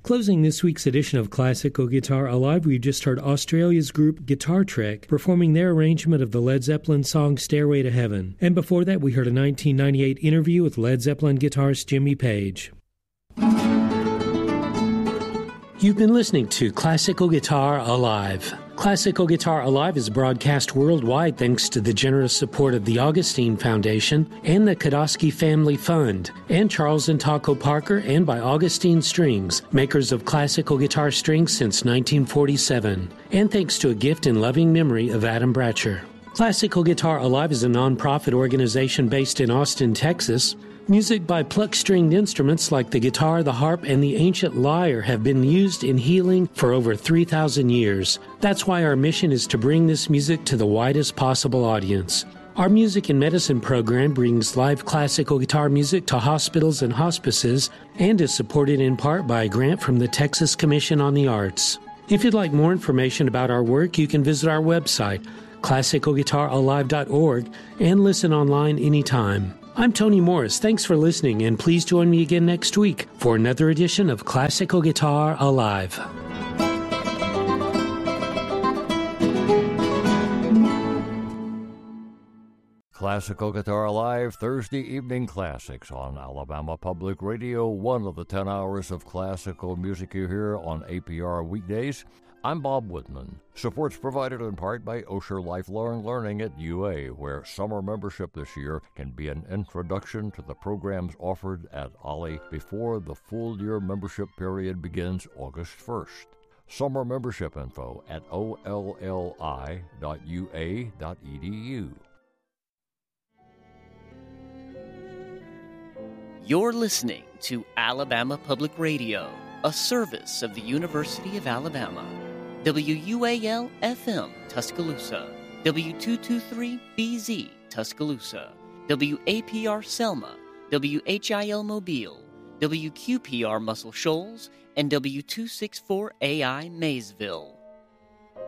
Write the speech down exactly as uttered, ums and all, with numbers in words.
Closing this week's edition of Classical Guitar Alive, we just heard Australia's group Guitar Trek performing their arrangement of the Led Zeppelin song Stairway to Heaven. And before that, we heard a nineteen ninety-eight interview with Led Zeppelin guitarist Jimmy Page. You've been listening to Classical Guitar Alive. Classical Guitar Alive is broadcast worldwide thanks to the generous support of the Augustine Foundation and the Kodosky Family Fund, and Charles and Taco Parker, and by Augustine Strings, makers of classical guitar strings since nineteen forty-seven, and thanks to a gift in loving memory of Adam Bratcher. Classical Guitar Alive is a nonprofit organization based in Austin, Texas. Music by pluck-stringed instruments like the guitar, the harp, and the ancient lyre have been used in healing for over three thousand years. That's why our mission is to bring this music to the widest possible audience. Our Music and Medicine program brings live classical guitar music to hospitals and hospices and is supported in part by a grant from the Texas Commission on the Arts. If you'd like more information about our work, you can visit our website, classical guitar alive dot org, and listen online anytime. I'm Tony Morris. Thanks for listening, and please join me again next week for another edition of Classical Guitar Alive. Classical Guitar Alive, Thursday evening classics on Alabama Public Radio, one of the ten hours of classical music you hear on A P R weekdays. I'm Bob Whitman. Support's provided in part by Osher Lifelong Learning at U A, where summer membership this year can be an introduction to the programs offered at Ollie before the full year membership period begins August first. Summer membership info at O L L I dot U A dot E D U. You're listening to Alabama Public Radio, a service of the University of Alabama. W U A L F M Tuscaloosa, W two twenty-three B Z Tuscaloosa, W A P R Selma, W H I L Mobile, W Q P R Muscle Shoals, and W two sixty-four A I Maysville.